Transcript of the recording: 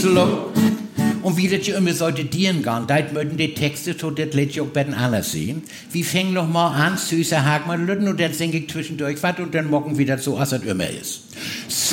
Slow. Und wie das ja immer sollte dienen gehen, da möchten die Texte, so das lädt ja auch bei den anderen sehen. Wir fangen noch mal an, süßer Hagmann, und dann singe ich zwischendurch was und dann mocken wieder so, als es immer ist.